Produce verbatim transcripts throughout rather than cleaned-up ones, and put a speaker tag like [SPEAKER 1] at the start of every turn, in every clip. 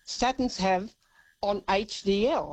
[SPEAKER 1] statins have on H D L.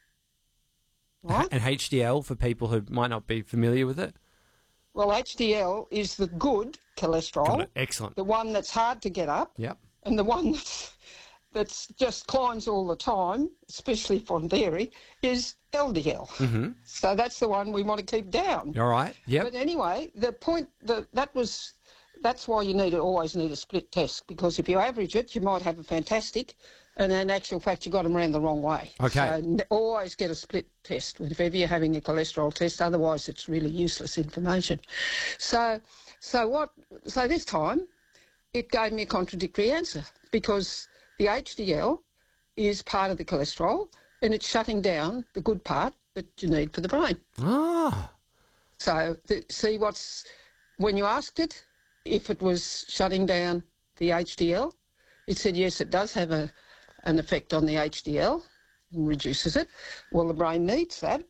[SPEAKER 1] Right?
[SPEAKER 2] And H D L, for people who might not be familiar with it?
[SPEAKER 1] Well, H D L is the good cholesterol.
[SPEAKER 2] Got it. Excellent.
[SPEAKER 1] The one that's hard to get up.
[SPEAKER 2] Yep.
[SPEAKER 1] And the one that's, that's just climbs all the time, especially from dairy, is L D L.
[SPEAKER 2] Mm-hmm.
[SPEAKER 1] So that's the one we want to keep down.
[SPEAKER 2] All right. Yep.
[SPEAKER 1] But anyway, the point, the, that was, that's why you need to always need a split test, because if you average it, you might have a fantastic, and in actual fact, you got them around the wrong way.
[SPEAKER 2] Okay.
[SPEAKER 1] So n- always get a split test if ever you're having a cholesterol test. Otherwise, it's really useless information. So, so what? So this time, it gave me a contradictory answer, because the H D L is part of the cholesterol, and it's shutting down the good part that you need for the brain.
[SPEAKER 2] Ah.
[SPEAKER 1] So the, see what's when you asked it if it was shutting down the H D L, it said yes, it does have a an effect on the H D L and reduces it. Well, the brain needs that.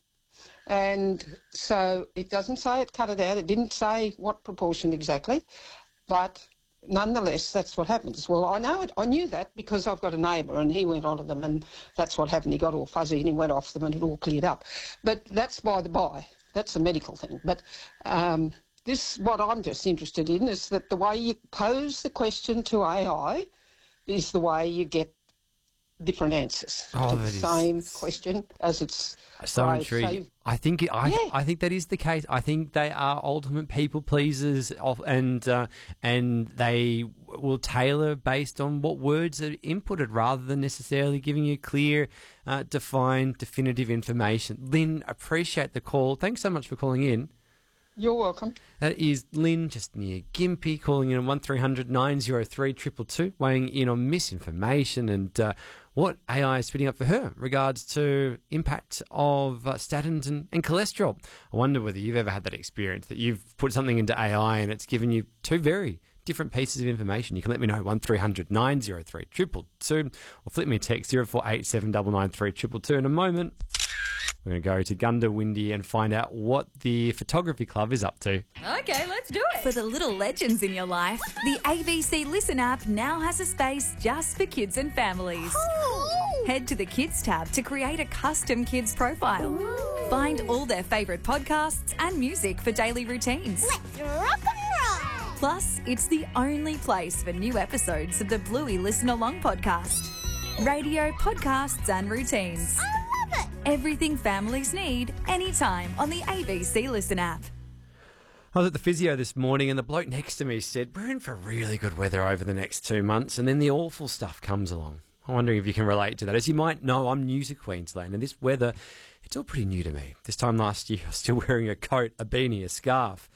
[SPEAKER 1] And so it doesn't say it cut it out. It didn't say what proportion exactly, but nonetheless, that's what happens. Well, I know it. I knew that because I've got a neighbour and he went onto them, and that's what happened. He got all fuzzy and he went off them and it all cleared up. But that's by the by. That's a medical thing. But um, this, what I'm just interested in is that the way you pose the question to A I is the way you get different answers
[SPEAKER 2] Oh,
[SPEAKER 1] to
[SPEAKER 2] that
[SPEAKER 1] the
[SPEAKER 2] is
[SPEAKER 1] same question as it's
[SPEAKER 2] so
[SPEAKER 1] right.
[SPEAKER 2] intriguing.
[SPEAKER 1] So-
[SPEAKER 2] I think it, I
[SPEAKER 1] Yeah.
[SPEAKER 2] I think that is the case. I think they are ultimate people pleasers, of, and uh, and they will tailor based on what words are inputted, rather than necessarily giving you clear, uh, defined, definitive information. Lynn, appreciate the call. Thanks so much for calling in.
[SPEAKER 1] You're welcome.
[SPEAKER 2] That is Lynn, just near Gympie, calling in on one three hundred nine oh three two two two, weighing in on misinformation and uh, what A I is spitting up for her in regards to impact of uh, statins and, and cholesterol. I wonder whether you've ever had that experience, that you've put something into A I and it's given you two very different pieces of information. You can let me know, one three hundred nine oh three two two two, or flip me a text, zero four eight seven nine nine three two two two. In a moment, we're going to go to Gundawindi and find out what the photography club is up to.
[SPEAKER 3] Okay, let's do it.
[SPEAKER 4] For the little legends in your life, the A B C Listen app now has a space just for kids and families. Head to the Kids tab to create a custom kids profile. Find all their favourite podcasts and music for daily routines.
[SPEAKER 5] Let's rock and roll!
[SPEAKER 4] Plus, it's the only place for new episodes of the Bluey Listen Along podcast. Radio, podcasts and routines.
[SPEAKER 5] I love it!
[SPEAKER 4] Everything families need, anytime on the A B C Listen app.
[SPEAKER 2] I was at the physio this morning and the bloke next to me said, we're in for really good weather over the next two months and then the awful stuff comes along. I'm wondering if you can relate to that. As you might know, I'm new to Queensland and this weather, it's all pretty new to me. This time last year I was still wearing a coat, a beanie, a scarf.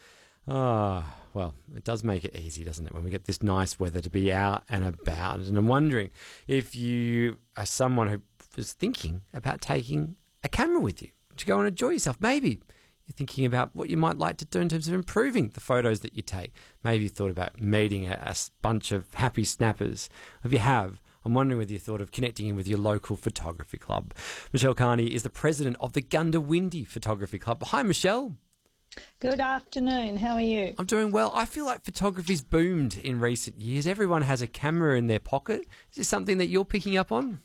[SPEAKER 2] Ah, well, it does make it easy, doesn't it, when we get this nice weather to be out and about. And I'm wondering if you are someone who is thinking about taking a camera with you to go and enjoy yourself. Maybe you're thinking about what you might like to do in terms of improving the photos that you take. Maybe you thought about meeting a, a bunch of happy snappers. If you have, I'm wondering whether you thought of connecting in with your local photography club. Michelle Carney is the president of the Gundawindi Photography Club. Hi, Michelle.
[SPEAKER 6] Good afternoon. How are you?
[SPEAKER 2] I'm doing well. I feel like photography's boomed in recent years. Everyone has a camera in their pocket. Is this something that you're picking up on?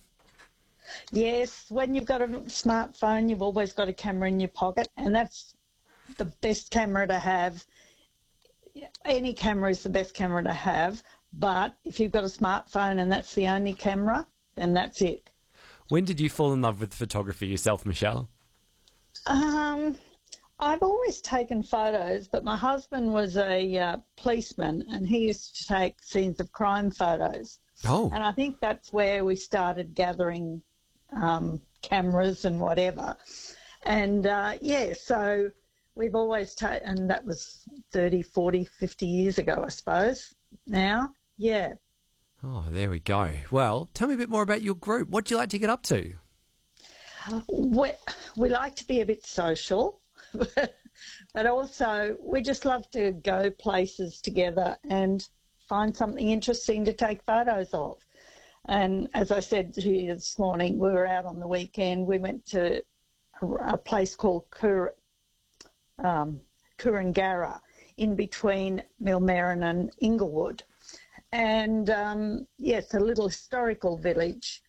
[SPEAKER 6] Yes, when you've got a smartphone, you've always got a camera in your pocket, and that's the best camera to have. Any camera is the best camera to have, but if you've got a smartphone and that's the only camera, then that's it.
[SPEAKER 2] When did you fall in love with photography yourself, Michelle?
[SPEAKER 6] Um, I've always taken photos, but my husband was a uh, policeman and he used to take scenes of crime photos.
[SPEAKER 2] Oh.
[SPEAKER 6] And I think that's where we started gathering um, cameras and whatever. And, uh, yeah, so we've always taken, and that was thirty, forty, fifty years ago, I suppose, now. Yeah.
[SPEAKER 2] Oh, there we go. Well, tell me a bit more about your group. What do you like to get up to?
[SPEAKER 6] We, we like to be a bit social, but also we just love to go places together and find something interesting to take photos of. And as I said to you this morning, we were out on the weekend. We went to a, a place called Kur, um, Kurungara, in between Millmerran and Inglewood. And, um, yes, a little historical village.